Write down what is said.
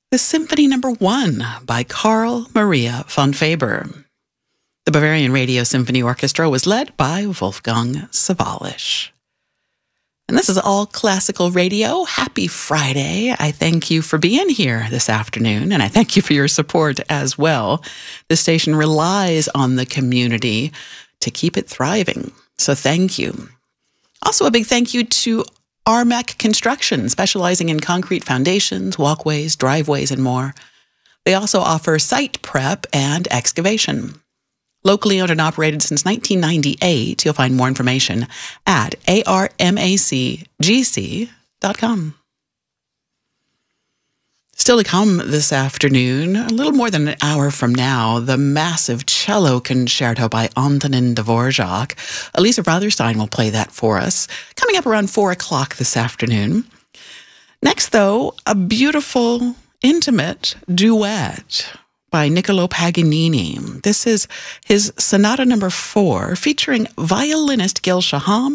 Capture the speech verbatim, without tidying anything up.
the Symphony Number One by Carl Maria von Faber. The Bavarian Radio Symphony Orchestra was led by Wolfgang Sawallisch. And this is All Classical Radio. Happy Friday. I thank you for being here this afternoon, and I thank you for your support as well. The station relies on the community to keep it thriving, so thank you. Also, a big thank you to Armec Construction, specializing in concrete foundations, walkways, driveways, and more. They also offer site prep and excavation. Locally owned and operated since nineteen ninety-eight, you'll find more information at A R M A C G C dot com. Still to come this afternoon, a little more than an hour from now, the massive cello concerto by Antonin Dvorak. Elisa Rotherstein will play that for us, coming up around four o'clock this afternoon. Next, though, a beautiful, intimate duet by Niccolo Paganini. This is his Sonata Number Four, featuring violinist Gil Shaham